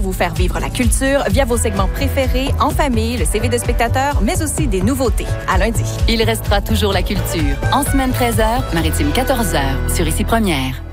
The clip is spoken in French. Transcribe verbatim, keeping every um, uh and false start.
vous faire vivre la culture via vos segments préférés, en famille, le C V de spectateur, mais aussi des nouveautés. À lundi. Il restera toujours la culture. En semaine treize heures, Maritime quatorze heures, sur Ici Première.